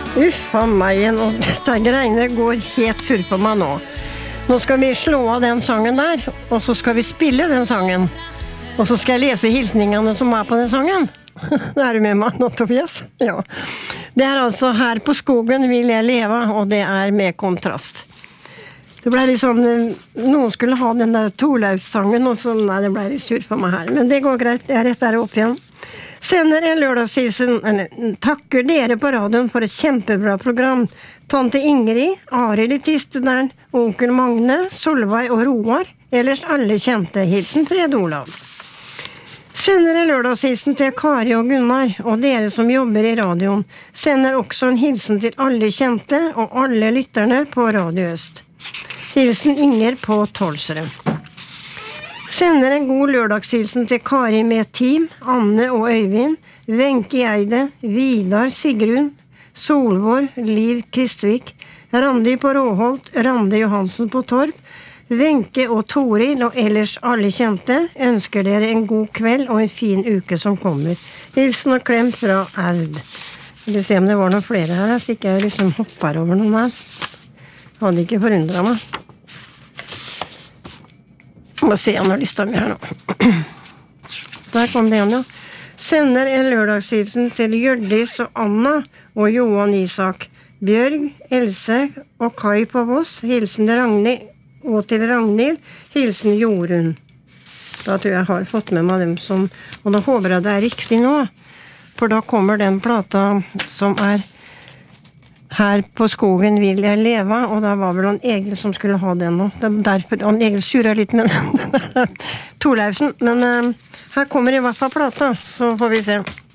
Uffa meg igjen, og dette greiene går helt sur på meg nå. Nå skal vi slå av den sangen der, og så skal vi spille den sangen. Og så skal jeg lese hilsningene som på den sangen. Det du med meg nå, Tobias? Ja. Det altså Her på skogen vil jeg leve, og det med kontrast. Det ble litt sånn, noen skulle ha den der Torlaus-sangen, og så, nei, det ble litt sur på meg her. Men det går greit, jeg retter det opp igjen. Sender en lørdagshilsen, takker dere på radioen for et kjempebra program. Tante Ingrid, Arild i Tistuderen, onkel Magne, Solveig og Roar, ellers alle kjente. Hilsen Fred Olav. Sender en lørdagshilsen til Kari og Gunnar, og dere som jobber i radioen. Sender også en hilsen til alle kjente og alle lytterne på Radio Øst. Hilsen Inger på Tolsrød. Sender en god lørdagshilsen til Kari med team, Anne og Øyvind, Wenche Eide, Vidar Sigrun, Solvår, Liv Kristvik, Randi på Råholt, Randi Johansen på Torp, Wenche og Toril og ellers alle kjente, ønsker dere en god kveld og en fin uke som kommer. Hilsen og klem fra Aud. Jeg vil se om det var noen flere her, så ikke jeg liksom hopper over noen her. Hadde ikke forundret meg. Må se an og lista mi her nå. Der kom det igjen, ja. Sender en lørdagshilsen til Hjørdis og Anna og Johan Isak, Bjørg, Else og Kai på Voss. Hilsen til Ragnhild og til Ragnhild. Hilsen Jorunn. Da tror jeg har fått med meg dem som, og da håper jeg det riktig nå. For da kommer den plata som Her på skogen vil jeg leve, og da var vel han Egil som skulle ha den nå. Derfor, han Egil surret litt med den Torleifsen, men her kommer i hvert fall plata, så får vi se.